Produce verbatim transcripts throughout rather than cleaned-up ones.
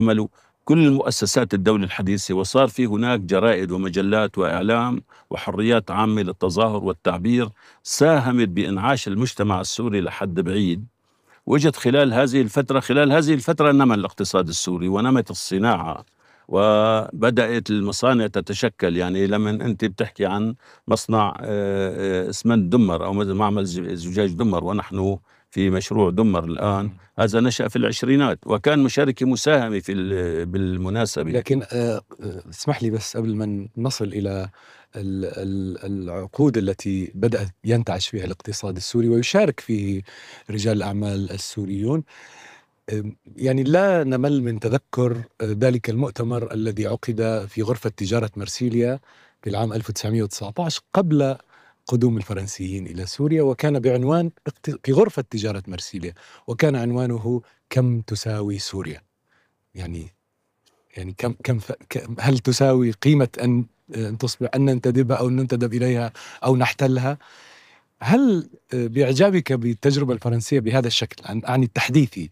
عملوا كل المؤسسات الدولة الحديثة، وصار في هناك جرائد ومجلات وإعلام وحريات عامة للتظاهر والتعبير، ساهمت بإنعاش المجتمع السوري لحد بعيد. وجد خلال هذه الفترة خلال هذه الفترة نمى الاقتصاد السوري ونمت الصناعة وبدأت المصانع تتشكل. يعني لما أنت بتحكي عن مصنع آه، آه، اسمنت دمر أو معمل زجاج دمر، ونحن في مشروع دمر الآن، هذا نشأ في العشرينات وكان مشاركة مساهمة في بالمناسبة. لكن آه، آه، اسمح لي بس قبل ما نصل إلى ال- ال- العقود التي بدأ ينتعش فيها الاقتصاد السوري ويشارك فيه رجال الأعمال السوريون، آم، يعني لا نمل من تذكر آه، ذلك المؤتمر الذي عقد في غرفة تجارة مرسيليا في العام ألف وتسعمائة وتسعة عشر قبل قدوم الفرنسيين إلى سوريا، وكان بعنوان اقت- في غرفة تجارة مرسيليا، وكان عنوانه كم تساوي سوريا. يعني يعني كم كم ف- كم- هل تساوي قيمة أن أن تصبح أن ننتدبها أو ننتدب إليها أو نحتلها؟ هل آه، بإعجابك بالتجربة الفرنسية بهذا الشكل، عن- أعني التحديثي،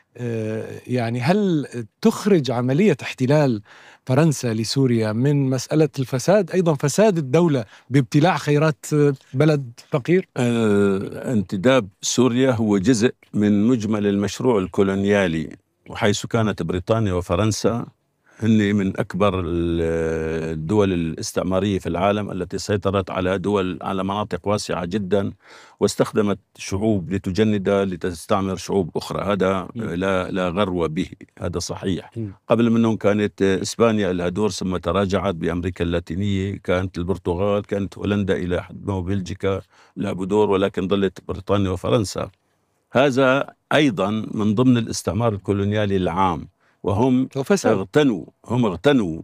آه، يعني هل تخرج عملية احتلال فرنسا لسوريا من مسألة الفساد، أيضا فساد الدولة بابتلاع خيرات آه، بلد فقير؟ آه، انتداب سوريا هو جزء من مجمل المشروع الكولونيالي، وحيث كانت بريطانيا وفرنسا هن من أكبر ال- الدول الاستعمارية في العالم التي سيطرت على دول على مناطق واسعة جدا، واستخدمت شعوب لتجندها لتستعمر شعوب أخرى. هذا م. لا لا غرو به، هذا صحيح. م. قبل منهم كانت إسبانيا لها دور ثم تراجعت بأمريكا اللاتينية، كانت البرتغال، كانت هولندا إلى حد ما، وبلجيكا لعبوا دور، ولكن ظلت بريطانيا وفرنسا. هذا أيضا من ضمن الاستعمار الكولونيالي العام، وهم وفساد. اغتنوا هم اغتنوا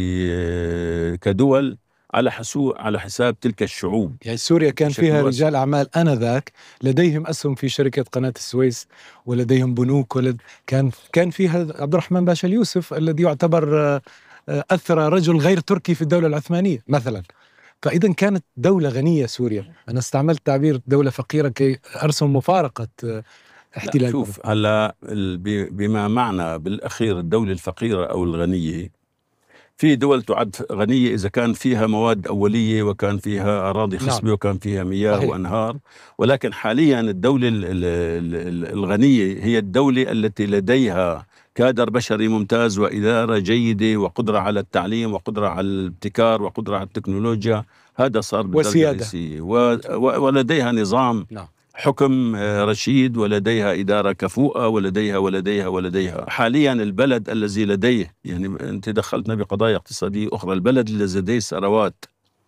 ب- كدول على حسو على حساب تلك الشعوب يعني سوريا كان بشكل فيها واسع. رجال أعمال آنذاك لديهم أسهم في شركة قناة السويس ولديهم بنوك، ولد كان كان فيها عبد الرحمن باشا اليوسف الذي يعتبر آه، آه، أثرى رجل غير تركي في الدولة العثمانية مثلا. فإذا كانت دولة غنية سوريا. أنا استعملت تعبير دولة فقيرة كي أرسم مفارقة آه، لا احتلال فرنسا. شوف، هلا ال- ب- بما معنى بالأخير الدولة الفقيرة أو الغنية، في دول تعد غنية إذا كان فيها مواد أولية وكان فيها أراضي نعم خصبة وكان فيها مياه صحيح. وأنهار. ولكن حاليا الدولة ال- ال- ال- الغنية هي الدولة التي لديها كادر بشري ممتاز وإدارة جيدة وقدرة على التعليم وقدرة على الابتكار وقدرة على التكنولوجيا. هذا صار بالدرجة وسيادة. الرئيسية، و- و- ولديها نظام نعم. حكم آه، رشيد، ولديها إدارة كفؤة، ولديها ولديها ولديها حاليا البلد الذي لديه، يعني أنت دخلتنا بقضايا اقتصادية أخرى، البلد الذي لديه ثروات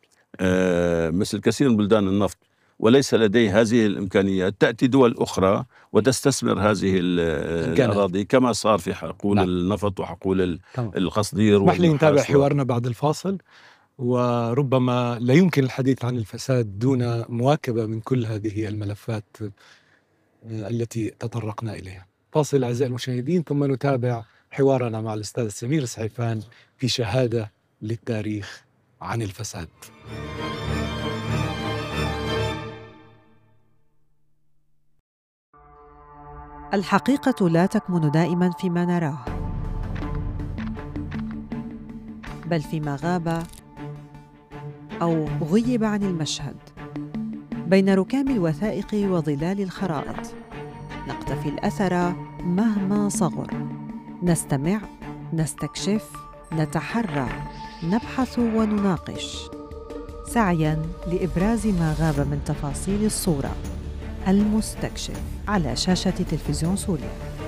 آه، مثل كثير من بلدان النفط وليس لديه هذه الإمكانيات، تأتي دول أخرى وتستثمر هذه ال- إمكانات. الأراضي، كما صار في حقول نعم. النفط وحقول ال- تمام. القصدير اسمح لي نتابع والنحاس و... حوارنا بعد الفاصل، وربما لا يمكن الحديث عن الفساد دون مواكبة من كل هذه الملفات التي تطرقنا إليها. فاصل أعزائي المشاهدين، ثم نتابع حوارنا مع الأستاذ سمير سعيفان في شهادة للتاريخ عن الفساد. الحقيقة لا تكمن دائما فيما نراه، بل فيما غاب أو غيب عن المشهد، بين ركام الوثائق وظلال الخرائط. نقتفي الأثر مهما صغر، نستمع، نستكشف، نتحرى، نبحث ونناقش، سعياً لإبراز ما غاب من تفاصيل الصورة. المستكشف على شاشة تلفزيون سوريا.